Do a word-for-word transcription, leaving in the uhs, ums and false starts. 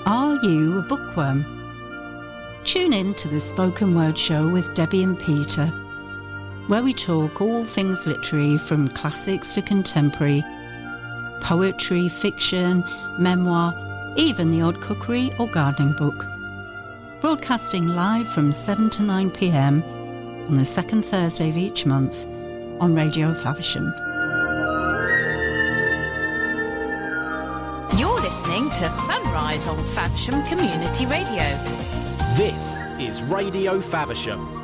Are you a bookworm? Tune in to the Spoken Word Show with Debbie and Peter, where we talk all things literary from classics to contemporary, poetry, fiction, memoir, even the odd cookery or gardening book. Broadcasting live from seven to nine p m on the second Thursday of each month on Radio Faversham. You're listening to Sunrise on Faversham Community Radio. This is Radio Faversham.